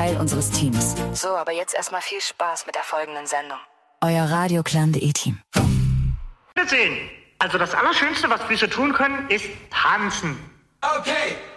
Teil unseres Teams. So, aber jetzt erstmal viel Spaß mit der folgenden Sendung. Euer Radioclan.de-Team. Bitte sehen. Also das Allerschönste, was Füße tun können, ist tanzen. Okay.